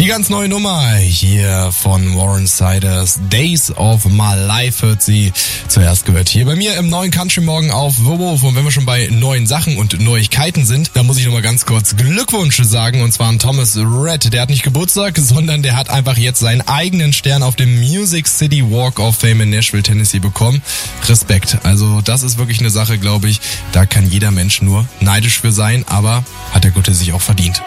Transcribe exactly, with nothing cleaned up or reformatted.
ganz neue Nummer hier von Warren Siders. Days of My Life hört sie zuerst gehört hier bei mir im neuen Country Morgen auf WoWo. Und wenn wir schon bei neuen Sachen und Neuigkeiten sind, da muss ich nochmal ganz kurz Glückwunsch sagen. Und zwar an Thomas Rhett. Der hat nicht Geburtstag, sondern der hat einfach jetzt seinen eigenen Stern auf dem Music City Walk of Fame in Nashville, Tennessee bekommen. Respekt. Also das ist wirklich eine Sache, glaube ich, da kann jeder Mensch nur neidisch für sein, aber hat der Gute sich auch verdient.